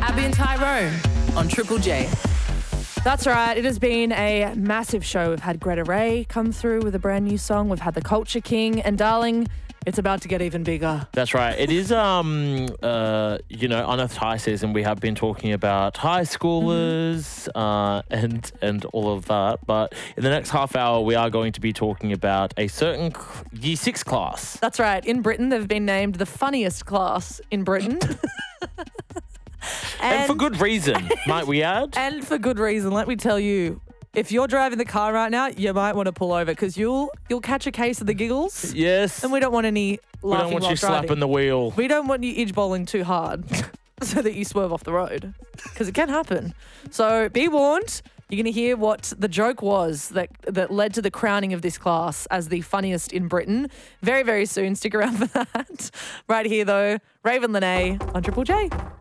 Abby and Tyrone on Triple J. That's right. It has been a massive show. We've had Greta Ray come through with a brand new song. We've had the Culture King. And darling, it's about to get even bigger. That's right. It is, Unearthed High season. We have been talking about high schoolers and all of that. But in the next half hour, we are going to be talking about a certain Year 6 class. That's right. In Britain, they've been named the funniest class in Britain. And for good reason, might we add? And for good reason. Let me tell you, if you're driving the car right now, you might want to pull over because you'll catch a case of the giggles. Yes. And we don't want any laughing We don't want while you driving. slapping the wheel. We don't want you edge bowling too hard so that you swerve off the road because it can happen. So be warned. You're going to hear what the joke was that led to the crowning of this class as the funniest in Britain very, very soon. Stick around for that. Right here, though, Raven Lene on Triple J.